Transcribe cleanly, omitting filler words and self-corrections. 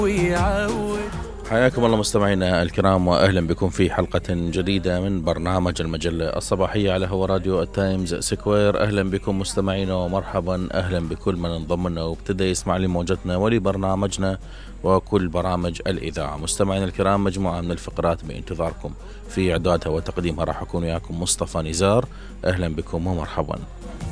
حياكم الله مستمعينا الكرام، وأهلا بكم في حلقة جديدة من برنامج المجلة الصباحية على هوا راديو التايمز سكوير. أهلا بكم مستمعينا ومرحبا، أهلا بكل من انضم لنا وابتدى يسمع لموجتنا ولبرنامجنا وكل برامج الإذاعة. مستمعينا الكرام، مجموعة من الفقرات بانتظاركم في إعدادها وتقديمها راح أكون وياكم مصطفى نزار. أهلا بكم ومرحبا.